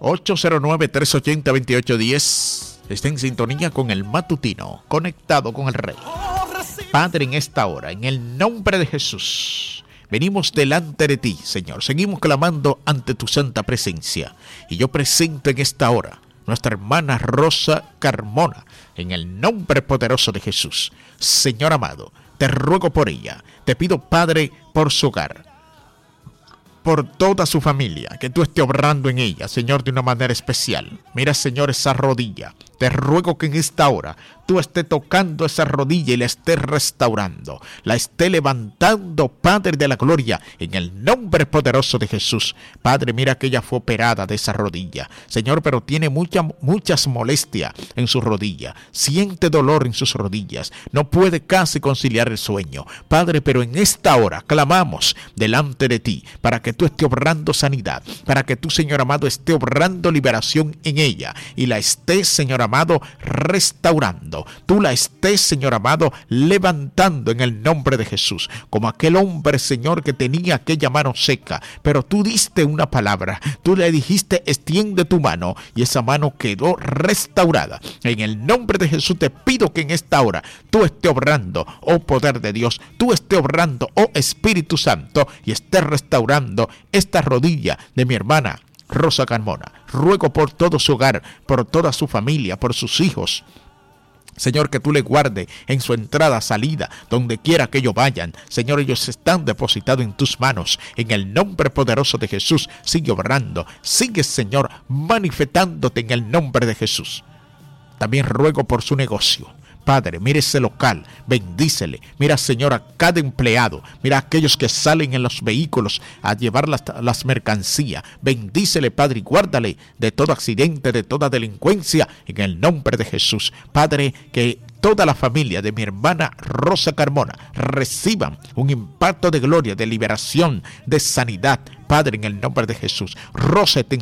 809-380-2810. Está en sintonía con el matutino, conectado con el Rey. Padre, en esta hora, en el nombre de Jesús, venimos delante de ti, Señor. Seguimos clamando ante tu santa presencia. Y yo presento en esta hora nuestra hermana Rosa Carmona, en el nombre poderoso de Jesús. Señor amado, te ruego por ella. Te pido, Padre, por su hogar, por toda su familia, que tú estés obrando en ella, Señor, de una manera especial. Mira, Señor, esa rodilla. Te ruego que en esta hora tú estés tocando esa rodilla y la estés restaurando, la estés levantando, Padre de la gloria, en el nombre poderoso de Jesús. Padre, mira que ella fue operada de esa rodilla, Señor, pero tiene muchas molestias en su rodilla, siente dolor en sus rodillas, no puede casi conciliar el sueño. Padre, pero en esta hora clamamos delante de ti para que tú estés obrando sanidad, para que tú, Señor amado, estés obrando liberación en ella y la estés, Señor amado, restaurando. Tú la estés, Señor amado, levantando en el nombre de Jesús, como aquel hombre, Señor, que tenía aquella mano seca, pero tú diste una palabra, tú le dijiste, extiende tu mano, y esa mano quedó restaurada. En el nombre de Jesús te pido que en esta hora tú estés obrando, oh poder de Dios, tú estés obrando, oh Espíritu Santo, y estés restaurando esta rodilla de mi hermana Rosa Carmona. Ruego por todo su hogar, por toda su familia, por sus hijos, Señor, que tú le guardes en su entrada, salida, donde quiera que ellos vayan. Señor, ellos están depositados en tus manos. En el nombre poderoso de Jesús, sigue obrando. Sigue, Señor, manifestándote en el nombre de Jesús. También ruego por su negocio. Padre, mira ese local, bendícele. Mira, Señor, a cada empleado. Mira a aquellos que salen en los vehículos a llevar las mercancías. Bendícele, Padre, y guárdale de todo accidente, de toda delincuencia, en el nombre de Jesús. Padre, que toda la familia de mi hermana Rosa Carmona reciban un impacto de gloria, de liberación, de sanidad. Padre, en el nombre de Jesús. Rosa, te